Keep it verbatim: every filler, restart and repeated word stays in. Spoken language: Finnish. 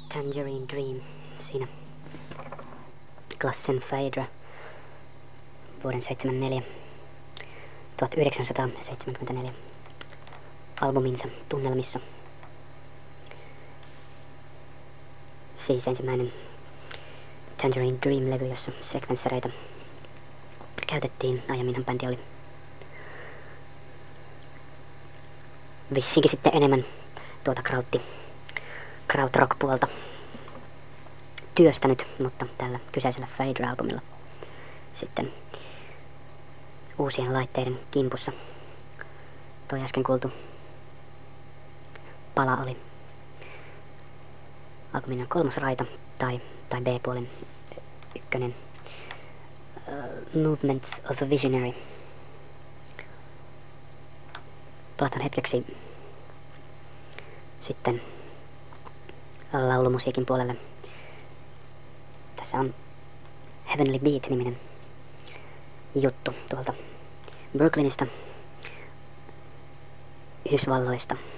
Tangerine Dream siinä klassisen Phaedra vuoden seitsemänkymmentäneljä, tuhatyhdeksänsataaseitsemänkymmentäneljä albuminsa tunnelmissa. Siis ensimmäinen Tangerine Dream-levy, jossa sekvenssereitä käytettiin. Aiemminhan bändi oli vissiinkin sitten enemmän tuota krautti, krautrock-puolta työstänyt, mutta tällä kyseisellä Phaedra-albumilla sitten uusien laitteiden kimpussa. Toi äsken kuultu pala oli albumin kolmosraita tai, tai B-puolen ykkönen, uh, Movements of a Visionary. Palataan hetkeksi sitten laulumusiikin puolelle. Tässä on Heavenly Beat-niminen juttu tuolta Brooklynista, Yhdysvalloista.